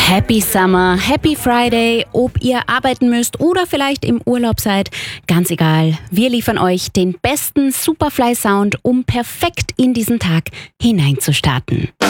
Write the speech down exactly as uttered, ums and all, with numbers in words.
Happy Summer, Happy Friday, ob ihr arbeiten müsst oder vielleicht im Urlaub seid, ganz egal. Wir liefern euch den besten Superfly-Sound, um perfekt in diesen Tag hineinzustarten.